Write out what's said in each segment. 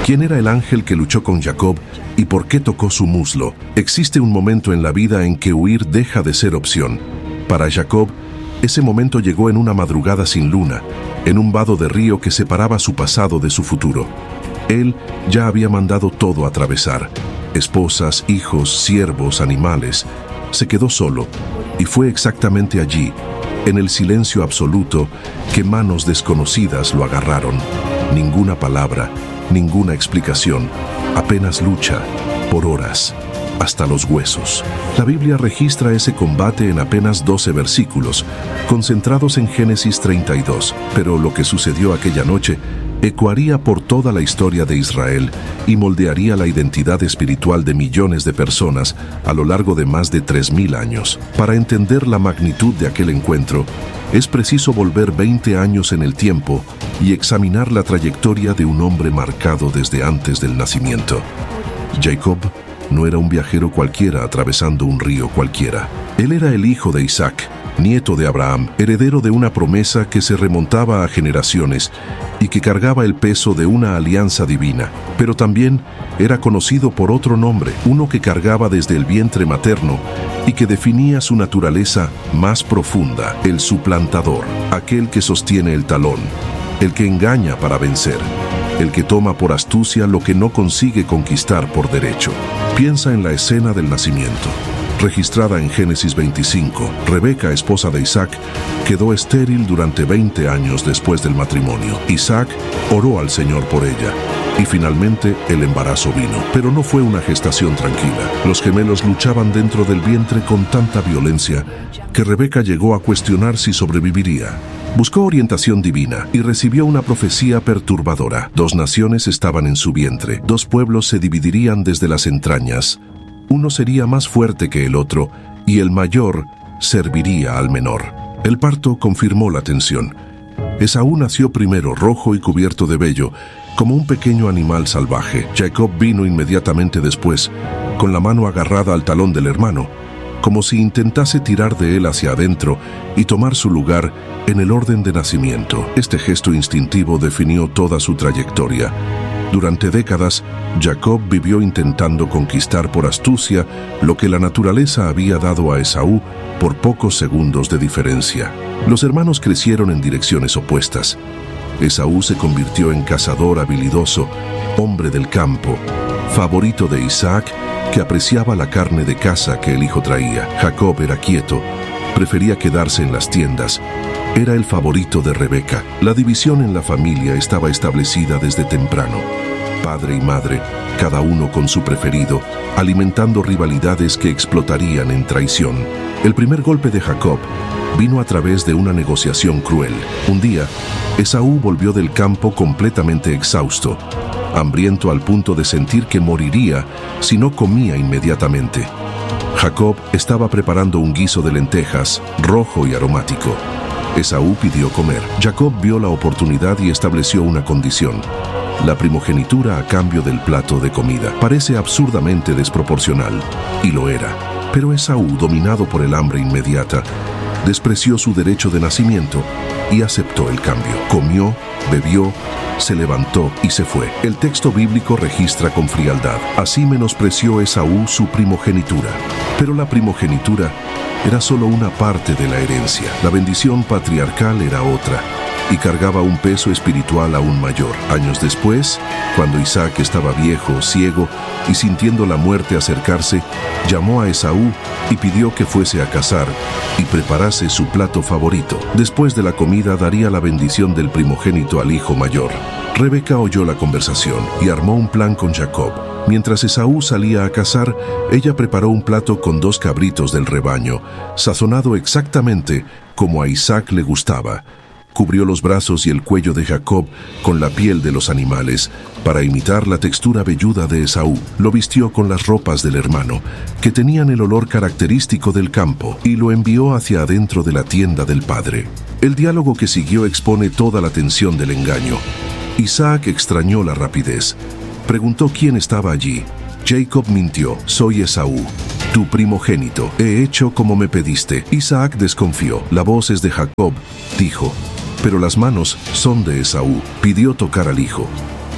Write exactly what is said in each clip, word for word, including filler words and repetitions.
¿Quién era el ángel que luchó con Jacob y por qué tocó su muslo? Existe un momento en la vida en que huir deja de ser opción. Para Jacob, ese momento llegó en una madrugada sin luna, en un vado de río que separaba su pasado de su futuro. Él ya había mandado todo atravesar: esposas, hijos, siervos, animales. Se quedó solo, y fue exactamente allí, en el silencio absoluto, que manos desconocidas lo agarraron. Ninguna palabra, ninguna explicación, apenas lucha, por horas, hasta los huesos. La Biblia registra ese combate en apenas doce versículos, concentrados en Génesis treinta y dos, pero lo que sucedió aquella noche ecoaría por toda la historia de Israel y moldearía la identidad espiritual de millones de personas a lo largo de más de tres mil años. Para entender la magnitud de aquel encuentro, es preciso volver veinte años en el tiempo y examinar la trayectoria de un hombre marcado desde antes del nacimiento. Jacob no era un viajero cualquiera atravesando un río cualquiera. Él era el hijo de Isaac, nieto de Abraham, heredero de una promesa que se remontaba a generaciones y que cargaba el peso de una alianza divina. Pero también era conocido por otro nombre, uno que cargaba desde el vientre materno y que definía su naturaleza más profunda: el suplantador, aquel que sostiene el talón, el que engaña para vencer, el que toma por astucia lo que no consigue conquistar por derecho. Piensa en la escena del nacimiento. Registrada en Génesis veinticinco, Rebeca, esposa de Isaac, quedó estéril durante veinte años después del matrimonio. Isaac oró al Señor por ella, y finalmente el embarazo vino. Pero no fue una gestación tranquila. Los gemelos luchaban dentro del vientre con tanta violencia que Rebeca llegó a cuestionar si sobreviviría. Buscó orientación divina y recibió una profecía perturbadora. Dos naciones estaban en su vientre, dos pueblos se dividirían desde las entrañas. Uno sería más fuerte que el otro, y el mayor serviría al menor. El parto confirmó la tensión. Esaú nació primero, rojo y cubierto de vello, como un pequeño animal salvaje. Jacob vino inmediatamente después, con la mano agarrada al talón del hermano, como si intentase tirar de él hacia adentro y tomar su lugar en el orden de nacimiento. Este gesto instintivo definió toda su trayectoria. Durante décadas, Jacob vivió intentando conquistar por astucia lo que la naturaleza había dado a Esaú por pocos segundos de diferencia. Los hermanos crecieron en direcciones opuestas. Esaú se convirtió en cazador habilidoso, hombre del campo, favorito de Isaac, que apreciaba la carne de caza que el hijo traía. Jacob era quieto, prefería quedarse en las tiendas. Era el favorito de Rebeca. La división en la familia estaba establecida desde temprano. Padre y madre, cada uno con su preferido, alimentando rivalidades que explotarían en traición. El primer golpe de Jacob vino a través de una negociación cruel. Un día, Esaú volvió del campo completamente exhausto, hambriento al punto de sentir que moriría si no comía inmediatamente. Jacob estaba preparando un guiso de lentejas, rojo y aromático. Esaú pidió comer. Jacob vio la oportunidad y estableció una condición: la primogenitura a cambio del plato de comida. Parece absurdamente desproporcional, y lo era. Pero Esaú, dominado por el hambre inmediata, despreció su derecho de nacimiento y aceptó el cambio. Comió, bebió, se levantó y se fue. El texto bíblico registra con frialdad: así menospreció Esaú su primogenitura. Pero la primogenitura era solo una parte de la herencia. La bendición patriarcal era otra, y cargaba un peso espiritual aún mayor. Años después, cuando Isaac estaba viejo, ciego y sintiendo la muerte acercarse, llamó a Esaú y pidió que fuese a cazar y preparase su plato favorito. Después de la comida daría la bendición del primogénito al hijo mayor. Rebeca oyó la conversación y armó un plan con Jacob. Mientras Esaú salía a cazar, ella preparó un plato con dos cabritos del rebaño, sazonado exactamente como a Isaac le gustaba. Cubrió los brazos y el cuello de Jacob con la piel de los animales para imitar la textura velluda de Esaú. Lo vistió con las ropas del hermano, que tenían el olor característico del campo, y lo envió hacia adentro de la tienda del padre. El diálogo que siguió expone toda la tensión del engaño. Isaac extrañó la rapidez. Preguntó quién estaba allí. Jacob mintió: soy Esaú, tu primogénito. He hecho como me pediste. Isaac desconfió. La voz es de Jacob, dijo, pero las manos son de Esaú. Pidió tocar al hijo.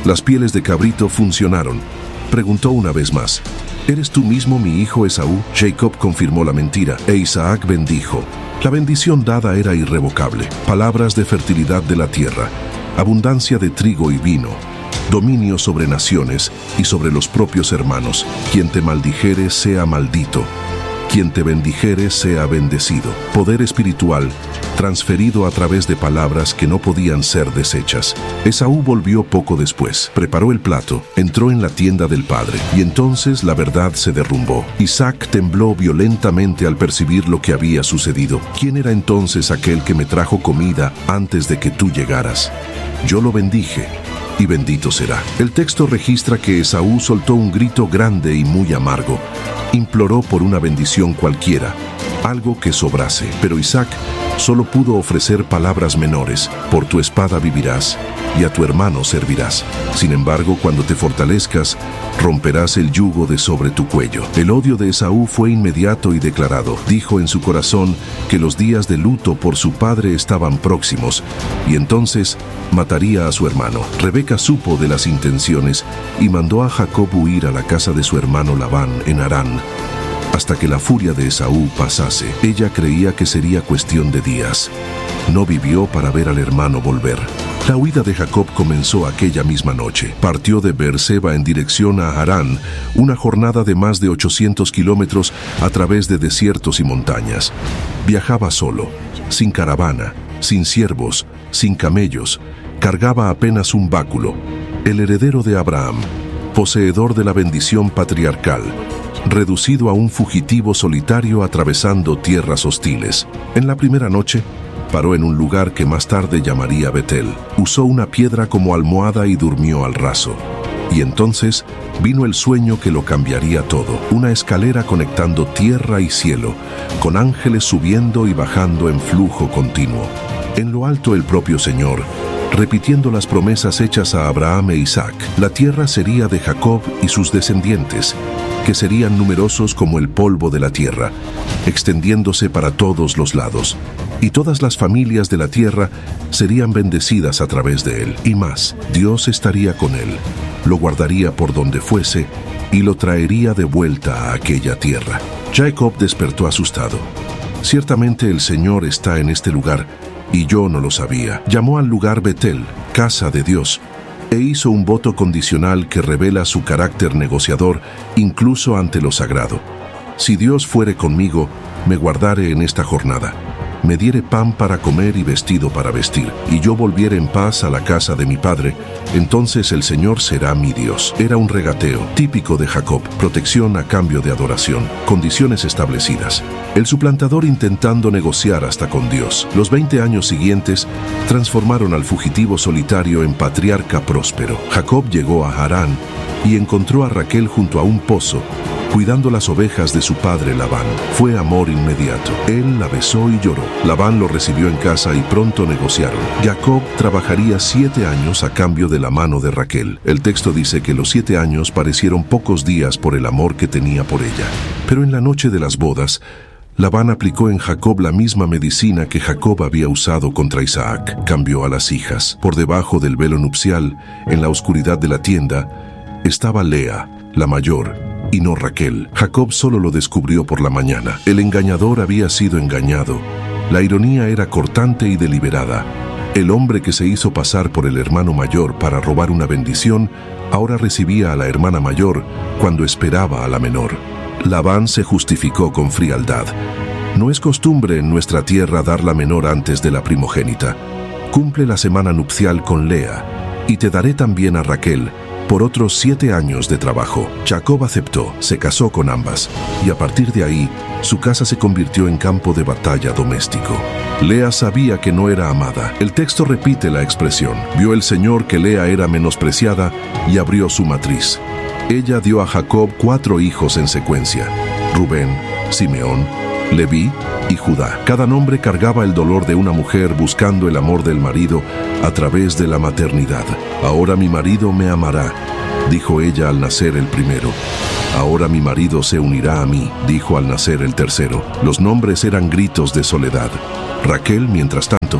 Las pieles de cabrito funcionaron. Preguntó una vez más: ¿eres tú mismo mi hijo Esaú? Jacob confirmó la mentira, e Isaac bendijo. La bendición dada era irrevocable. Palabras de fertilidad de la tierra, abundancia de trigo y vino, dominio sobre naciones y sobre los propios hermanos. Quien te maldijere sea maldito, quien te bendijere sea bendecido. Poder espiritual transferido a través de palabras que no podían ser desechas. Esaú volvió poco después, preparó el plato, entró en la tienda del padre, y entonces la verdad se derrumbó. Isaac tembló violentamente al percibir lo que había sucedido. ¿Quién era entonces aquel que me trajo comida antes de que tú llegaras? Yo lo bendije, y bendito será. El texto registra que Esaú soltó un grito grande y muy amargo. Imploró por una bendición cualquiera, algo que sobrase. Pero Isaac solo pudo ofrecer palabras menores: por tu espada vivirás, y a tu hermano servirás. Sin embargo, cuando te fortalezcas, romperás el yugo de sobre tu cuello. El odio de Esaú fue inmediato y declarado. Dijo en su corazón que los días de luto por su padre estaban próximos, y entonces mataría a su hermano. Rebeca supo de las intenciones y mandó a Jacob huir a la casa de su hermano Labán en Harán, hasta que la furia de Esaú pasase. Ella creía que sería cuestión de días. No vivió para ver al hermano volver. La huida de Jacob comenzó aquella misma noche. Partió de Beerseba en dirección a Harán, una jornada de más de ochocientos kilómetros a través de desiertos y montañas. Viajaba solo, sin caravana, sin siervos, sin camellos. Cargaba apenas un báculo, el heredero de Abraham, poseedor de la bendición patriarcal, reducido a un fugitivo solitario atravesando tierras hostiles. En la primera noche, paró en un lugar que más tarde llamaría Betel. Usó una piedra como almohada y durmió al raso. Y entonces vino el sueño que lo cambiaría todo. Una escalera conectando tierra y cielo, con ángeles subiendo y bajando en flujo continuo. En lo alto el propio Señor, repitiendo las promesas hechas a Abraham e Isaac. La tierra sería de Jacob y sus descendientes, que serían numerosos como el polvo de la tierra, extendiéndose para todos los lados. Y todas las familias de la tierra serían bendecidas a través de él. Y más, Dios estaría con él, lo guardaría por donde fuese y lo traería de vuelta a aquella tierra. Jacob despertó asustado. Ciertamente el Señor está en este lugar, y yo no lo sabía. Llamó al lugar Betel, casa de Dios, e hizo un voto condicional que revela su carácter negociador incluso ante lo sagrado. Si Dios fuere conmigo, me guardare en esta jornada, me diere pan para comer y vestido para vestir, y yo volviere en paz a la casa de mi padre, entonces el Señor será mi Dios. Era un regateo típico de Jacob, protección a cambio de adoración, condiciones establecidas. El suplantador intentando negociar hasta con Dios. Los veinte años siguientes transformaron al fugitivo solitario en patriarca próspero. Jacob llegó a Harán y encontró a Raquel junto a un pozo, cuidando las ovejas de su padre Labán. Fue amor inmediato. Él la besó y lloró. Labán lo recibió en casa y pronto negociaron. Jacob trabajaría siete años a cambio de la mano de Raquel. El texto dice que los siete años parecieron pocos días por el amor que tenía por ella. Pero en la noche de las bodas, Labán aplicó en Jacob la misma medicina que Jacob había usado contra Isaac. Cambió a las hijas. Por debajo del velo nupcial, en la oscuridad de la tienda, estaba Lea, la mayor, y no Raquel. Jacob solo lo descubrió por la mañana. El engañador había sido engañado. La ironía era cortante y deliberada. El hombre que se hizo pasar por el hermano mayor para robar una bendición, ahora recibía a la hermana mayor cuando esperaba a la menor. Labán se justificó con frialdad. No es costumbre en nuestra tierra dar la menor antes de la primogénita. Cumple la semana nupcial con Lea, y te daré también a Raquel, por otros siete años de trabajo. Jacob aceptó, se casó con ambas, y a partir de ahí, su casa se convirtió en campo de batalla doméstico. Lea sabía que no era amada. El texto repite la expresión. Vio el Señor que Lea era menospreciada y abrió su matriz. Ella dio a Jacob cuatro hijos en secuencia: Rubén, Simeón, Leví y Judá. Cada nombre cargaba el dolor de una mujer buscando el amor del marido a través de la maternidad. Ahora mi marido me amará, dijo ella al nacer el primero. Ahora mi marido se unirá a mí, dijo al nacer el tercero. Los nombres eran gritos de soledad. Raquel, mientras tanto,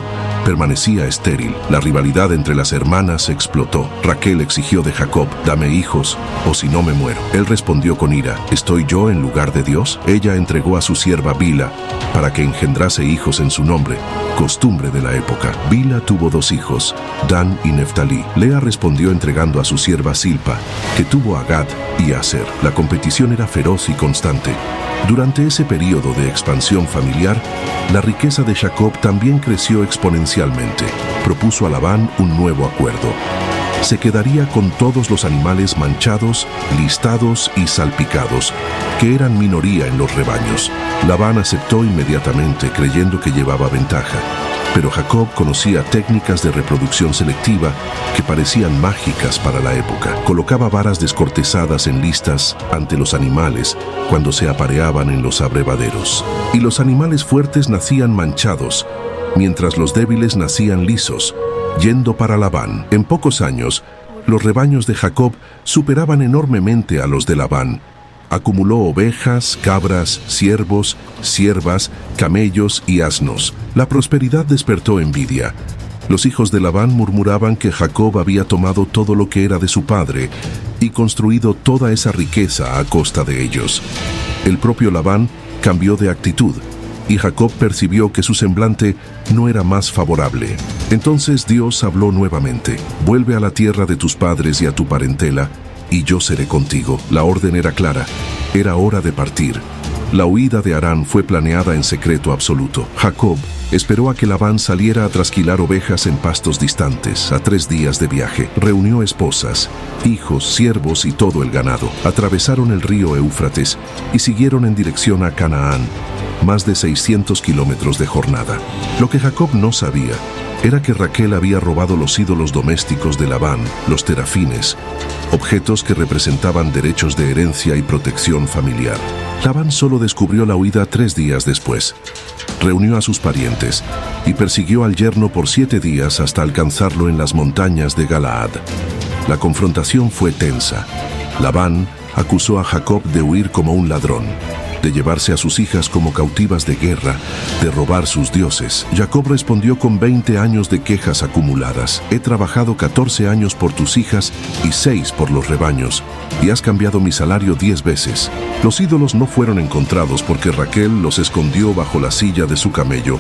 permanecía estéril. La rivalidad entre las hermanas explotó. Raquel exigió de Jacob: «Dame hijos, o si no me muero». Él respondió con ira: «¿Estoy yo en lugar de Dios?». Ella entregó a su sierva Bila para que engendrase hijos en su nombre, costumbre de la época. Bila tuvo dos hijos, Dan y Neftalí. Lea respondió entregando a su sierva Silpa, que tuvo a Gad y Aser. La competición era feroz y constante. Durante ese periodo de expansión familiar, la riqueza de Jacob también creció exponencialmente. Propuso a Labán un nuevo acuerdo. Se quedaría con todos los animales manchados, listados y salpicados, que eran minoría en los rebaños. Labán aceptó inmediatamente, creyendo que llevaba ventaja. Pero Jacob conocía técnicas de reproducción selectiva que parecían mágicas para la época. Colocaba varas descortezadas en listas ante los animales cuando se apareaban en los abrevaderos. Y los animales fuertes nacían manchados, mientras los débiles nacían lisos, yendo para Labán. En pocos años, los rebaños de Jacob superaban enormemente a los de Labán. Acumuló ovejas, cabras, ciervos, siervas, camellos y asnos. La prosperidad despertó envidia. Los hijos de Labán murmuraban que Jacob había tomado todo lo que era de su padre y construido toda esa riqueza a costa de ellos. El propio Labán cambió de actitud, y Jacob percibió que su semblante no era más favorable. Entonces Dios habló nuevamente: «Vuelve a la tierra de tus padres y a tu parentela, y yo seré contigo». La orden era clara, era hora de partir. La huida de Harán fue planeada en secreto absoluto. Jacob esperó a que Labán saliera a trasquilar ovejas en pastos distantes, a tres días de viaje. Reunió esposas, hijos, siervos y todo el ganado. Atravesaron el río Éufrates y siguieron en dirección a Canaán, más de seiscientos kilómetros de jornada. Lo que Jacob no sabía era que Raquel había robado los ídolos domésticos de Labán, los terafines, objetos que representaban derechos de herencia y protección familiar. Labán solo descubrió la huida tres días después. Reunió a sus parientes y persiguió al yerno por siete días hasta alcanzarlo en las montañas de Galaad. La confrontación fue tensa. Labán acusó a Jacob de huir como un ladrón, de llevarse a sus hijas como cautivas de guerra, de robar sus dioses. Jacob respondió con veinte años de quejas acumuladas: «He trabajado catorce años por tus hijas y seis por los rebaños, y has cambiado mi salario diez veces». Los ídolos no fueron encontrados porque Raquel los escondió bajo la silla de su camello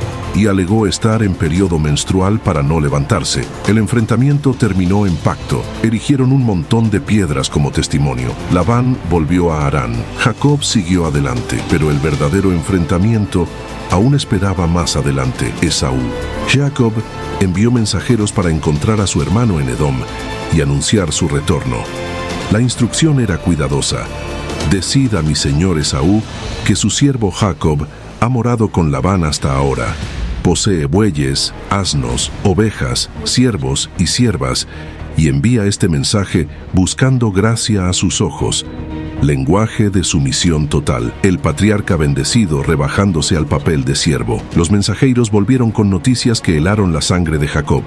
y alegó estar en periodo menstrual para no levantarse. El enfrentamiento terminó en pacto. Erigieron un montón de piedras como testimonio. Labán volvió a Harán. Jacob siguió adelante, pero el verdadero enfrentamiento aún esperaba más adelante: Esaú. Jacob envió mensajeros para encontrar a su hermano en Edom y anunciar su retorno. La instrucción era cuidadosa: «Decida mi señor Esaú que su siervo Jacob ha morado con Labán hasta ahora. Posee bueyes, asnos, ovejas, siervos y siervas, y envía este mensaje buscando gracia a sus ojos». Lenguaje de sumisión total. El patriarca bendecido rebajándose al papel de siervo. Los mensajeros volvieron con noticias que helaron la sangre de Jacob.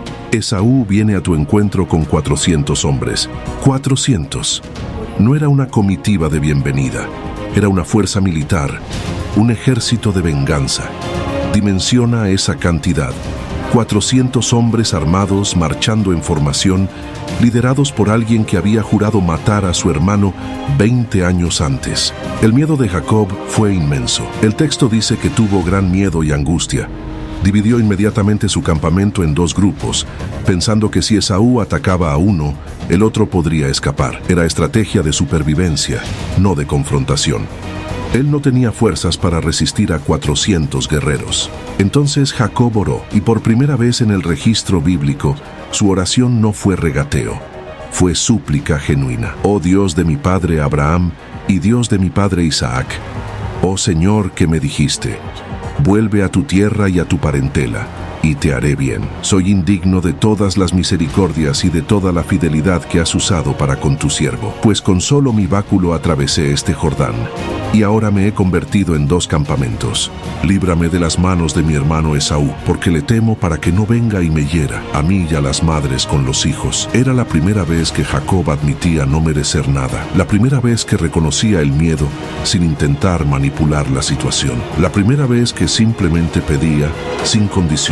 «Esaú viene a tu encuentro con cuatrocientos hombres». cuatrocientos. No era una comitiva de bienvenida, era una fuerza militar, un ejército de venganza. Dimensiona esa cantidad: cuatrocientos hombres armados marchando en formación, liderados por alguien que había jurado matar a su hermano veinte años antes. El miedo de Jacob fue inmenso. El texto dice que tuvo gran miedo y angustia. Dividió inmediatamente su campamento en dos grupos, pensando que si Esaú atacaba a uno, el otro podría escapar. Era estrategia de supervivencia, no de confrontación. Él no tenía fuerzas para resistir a cuatrocientos guerreros. Entonces Jacob oró, y por primera vez en el registro bíblico, su oración no fue regateo, fue súplica genuina. «Oh Dios de mi padre Abraham y Dios de mi padre Isaac, oh Señor que me dijiste, vuelve a tu tierra y a tu parentela, y te haré bien. Soy indigno de todas las misericordias y de toda la fidelidad que has usado para con tu siervo, pues con solo mi báculo atravesé este Jordán, y ahora me he convertido en dos campamentos. Líbrame de las manos de mi hermano Esaú, porque le temo para que no venga y me hiera, a mí y a las madres con los hijos». Era la primera vez que Jacob admitía no merecer nada, la primera vez que reconocía el miedo sin intentar manipular la situación, la primera vez que simplemente pedía, sin condición,